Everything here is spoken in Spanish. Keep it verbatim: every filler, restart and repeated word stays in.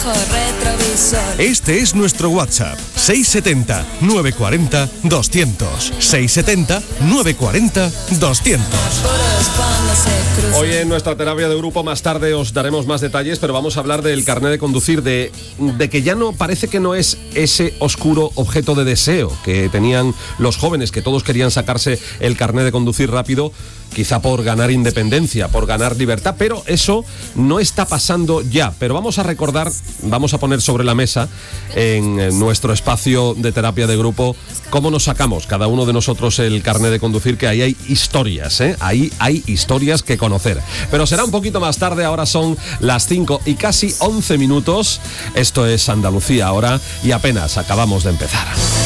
Este es nuestro WhatsApp, seis setenta, nueve cuarenta, doscientos, seis setenta, nueve cuarenta, doscientos. Hoy en nuestra terapia de grupo más tarde os daremos más detalles, pero vamos a hablar del carnet de conducir, de, de que ya no parece que no es ese oscuro objeto de deseo que tenían los jóvenes, que todos querían sacarse el carnet de conducir rápido, quizá por ganar independencia, por ganar libertad, pero eso no está pasando ya. Pero vamos a recordar, vamos a poner sobre la mesa en nuestro espacio de terapia de grupo cómo nos sacamos cada uno de nosotros el carnet de conducir, que ahí hay historias, ¿eh? Ahí hay historias que conocer. Pero será un poquito más tarde, ahora son las cinco y casi once minutos. Esto es Andalucía ahora y apenas acabamos de empezar.